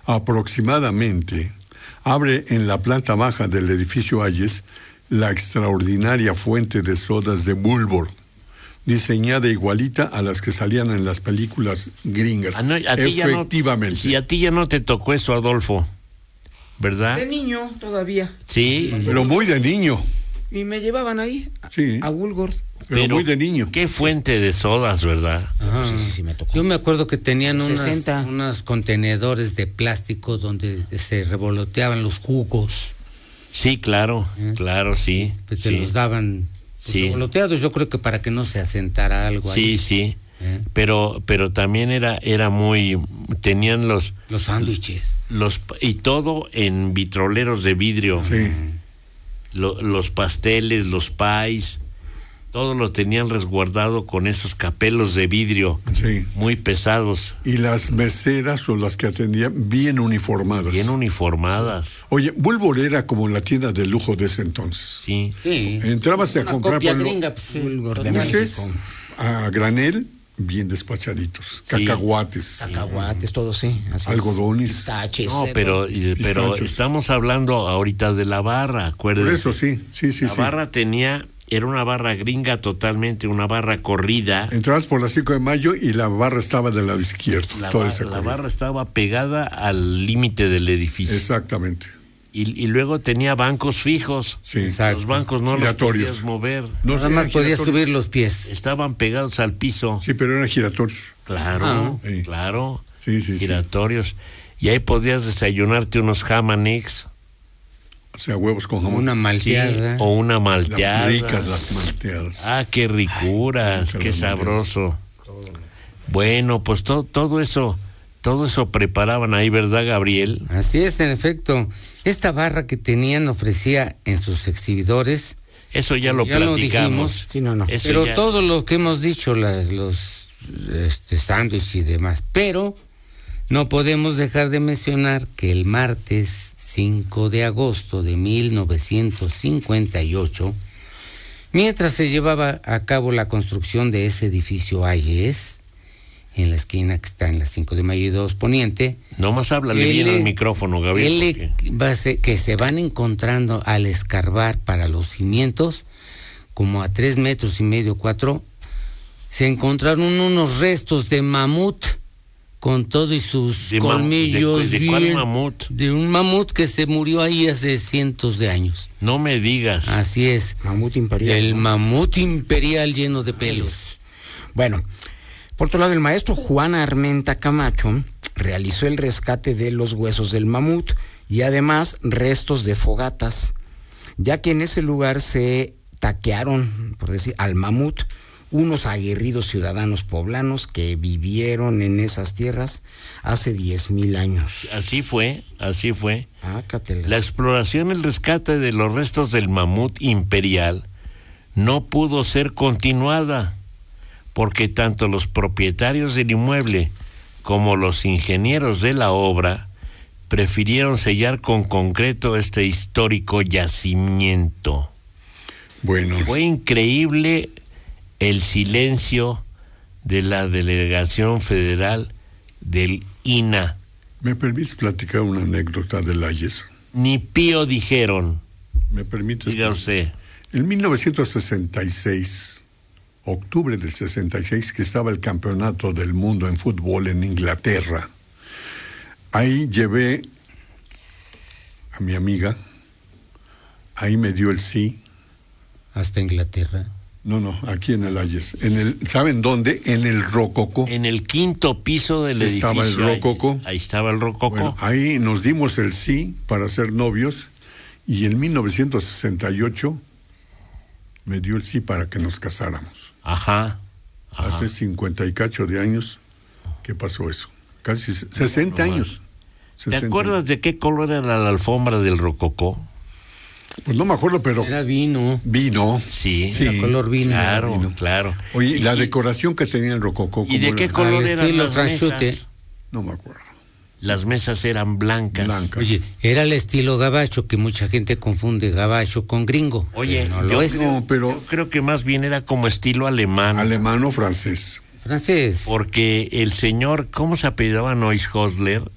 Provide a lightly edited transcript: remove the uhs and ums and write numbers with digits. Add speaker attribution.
Speaker 1: Aproximadamente abre en la planta baja del edificio Hayes la extraordinaria fuente de sodas de Bulborg, diseñada igualita a las que salían en las películas gringas. Efectivamente.
Speaker 2: Si a ti ya no te tocó eso, Adolfo, ¿verdad?
Speaker 3: De niño todavía.
Speaker 2: Sí.
Speaker 1: Pero muy de niño.
Speaker 3: Y me llevaban ahí
Speaker 1: Sí.
Speaker 3: a Woolworth.
Speaker 1: Pero muy de niño.
Speaker 2: Qué fuente de sodas, ¿verdad?
Speaker 3: Sí, me tocó.
Speaker 4: Yo me acuerdo que tenían
Speaker 3: 60.
Speaker 4: unos contenedores de plástico donde se revoloteaban los jugos.
Speaker 2: Sí, claro, sí.
Speaker 4: Que se
Speaker 2: sí.
Speaker 4: los daban revoloteados, yo creo que para que no se asentara algo ahí.
Speaker 2: Sí. Pero también era muy, tenían los
Speaker 4: sándwiches.
Speaker 2: Y todo en vitroleros de vidrio.
Speaker 1: Sí.
Speaker 2: Los pasteles, los pies, todo lo tenían resguardado con esos capelos de vidrio,
Speaker 1: Sí.
Speaker 2: muy pesados.
Speaker 1: Y las meseras o las que atendían bien uniformadas.
Speaker 2: Bien uniformadas.
Speaker 1: Oye, Bulborg era como la tienda de lujo de ese entonces.
Speaker 2: Sí.
Speaker 4: Sí.
Speaker 1: Entrabas a
Speaker 4: Una
Speaker 1: comprar
Speaker 4: copia
Speaker 1: por
Speaker 4: gringa, pues, sí.
Speaker 3: Woolworth de
Speaker 1: dulces
Speaker 3: México.
Speaker 1: a granel, bien despachaditos.
Speaker 2: Sí.
Speaker 1: Cacahuates,
Speaker 3: Cacahuates, todo, sí. Así
Speaker 1: algodones.
Speaker 3: Pistaches.
Speaker 2: No, pero
Speaker 1: Pistachos.
Speaker 2: estamos hablando ahorita de la barra, acuérdense.
Speaker 1: Por eso sí.
Speaker 2: La barra era una barra gringa totalmente, una barra corrida.
Speaker 1: Entrabas por la 5 de mayo y la barra estaba del lado izquierdo.
Speaker 2: La
Speaker 1: corrida.
Speaker 2: barra estaba pegada al límite del edificio.
Speaker 1: Exactamente.
Speaker 2: Y luego tenía bancos fijos.
Speaker 1: Sí.
Speaker 4: Exacto.
Speaker 2: Los bancos no los
Speaker 1: Giratorios.
Speaker 2: podías mover.
Speaker 1: No,
Speaker 4: Nada
Speaker 1: sí,
Speaker 4: más
Speaker 1: eran
Speaker 4: podías
Speaker 1: giratorios.
Speaker 4: subir los pies.
Speaker 2: Estaban pegados al piso.
Speaker 1: Sí, pero eran giratorios.
Speaker 2: Claro,
Speaker 1: sí.
Speaker 2: claro.
Speaker 1: Sí.
Speaker 2: Giratorios. Y ahí podías desayunarte unos ham and eggs.
Speaker 1: O sea, huevos con jamón.
Speaker 4: Una
Speaker 2: Sí,
Speaker 4: malteada.
Speaker 2: o una malteada.
Speaker 1: Ricas las malteadas.
Speaker 2: Qué ricuras,
Speaker 1: Ay,
Speaker 2: qué
Speaker 1: las
Speaker 2: sabroso. Bueno, pues todo eso preparaban ahí, ¿verdad, Gabriel?
Speaker 4: Así es, en efecto. Esta barra que tenían ofrecía en sus exhibidores.
Speaker 2: Eso ya lo platicamos.
Speaker 4: dijimos.
Speaker 3: Sí, no.
Speaker 2: Eso
Speaker 4: Pero
Speaker 2: ya-
Speaker 4: todo lo que hemos dicho, los sándwiches y demás. Pero no podemos dejar de mencionar que el martes 5 de agosto de 1958, mientras se llevaba a cabo la construcción de ese edificio Hayes, en la esquina que está en la 5 de mayo y 2 Poniente,
Speaker 2: Nomás háblale bien al micrófono, Gabriel.
Speaker 4: que se van encontrando al escarbar para los cimientos, como a 3 metros y medio, 4, se encontraron unos restos de mamut con todo y sus colmillos.
Speaker 2: ¿De cuál mamut?
Speaker 4: De un mamut que se murió ahí hace cientos de años.
Speaker 2: No me digas.
Speaker 4: Así es.
Speaker 3: Mamut imperial.
Speaker 4: El
Speaker 3: ¿no?
Speaker 4: mamut imperial lleno de pelos.
Speaker 3: Bueno, por otro lado, el maestro Juan Armenta Camacho realizó el rescate de los huesos del mamut y además restos de fogatas, ya que en ese lugar se taquearon, por decir, al mamut unos aguerridos ciudadanos poblanos que vivieron en esas tierras hace 10,000 años.
Speaker 2: Así fue.
Speaker 3: Ácatelas.
Speaker 2: La exploración y el rescate de los restos del mamut imperial no pudo ser continuada, porque tanto los propietarios del inmueble como los ingenieros de la obra prefirieron sellar con concreto este histórico yacimiento.
Speaker 1: Bueno.
Speaker 2: Fue increíble el silencio de la delegación federal del INAH.
Speaker 1: ¿Me permites platicar una anécdota del Hayes?
Speaker 2: Ni pío dijeron.
Speaker 1: ¿Me permites?
Speaker 2: Diga usted.
Speaker 1: En 1966, octubre del 66, que estaba el campeonato del mundo en fútbol en Inglaterra, ahí llevé a mi amiga, ahí me dio el sí.
Speaker 4: Hasta Inglaterra.
Speaker 1: No, aquí en el Hayes. ¿Saben dónde? En el Rococó.
Speaker 2: En el 5º piso del edificio.
Speaker 1: Estaba el Rococó.
Speaker 2: Ahí estaba el Rococó.
Speaker 1: Bueno, ahí nos dimos el sí para ser novios y en 1968 me dio el sí para que nos casáramos.
Speaker 2: Ajá.
Speaker 1: Hace 50 y cacho de años que pasó eso. Casi 60 años.
Speaker 2: ¿Te
Speaker 1: 60
Speaker 2: acuerdas
Speaker 1: años.
Speaker 2: de qué color era la alfombra del Rococó?
Speaker 1: Pues no me acuerdo, pero
Speaker 4: Era vino.
Speaker 1: vino.
Speaker 2: Sí.
Speaker 4: Era color vino.
Speaker 2: Claro,
Speaker 1: Vino.
Speaker 2: claro.
Speaker 1: Oye,
Speaker 2: Y-
Speaker 1: la decoración que tenía el Rococó.
Speaker 2: ¿Y de
Speaker 1: ¿cómo
Speaker 2: qué
Speaker 1: era?
Speaker 2: color
Speaker 4: Al
Speaker 2: eran
Speaker 4: estilo
Speaker 2: las
Speaker 4: franchute.
Speaker 2: mesas?
Speaker 1: No me acuerdo.
Speaker 2: Las mesas eran blancas.
Speaker 1: Blancas.
Speaker 4: Oye, era el estilo gabacho, que mucha gente confunde gabacho con gringo.
Speaker 2: Oye,
Speaker 4: pero no
Speaker 2: yo
Speaker 4: lo es.
Speaker 1: No, pero
Speaker 2: Yo creo que más bien era como estilo alemán.
Speaker 1: alemán o francés.
Speaker 4: Francés.
Speaker 2: Porque el señor, ¿cómo se apellidaba Neushosler?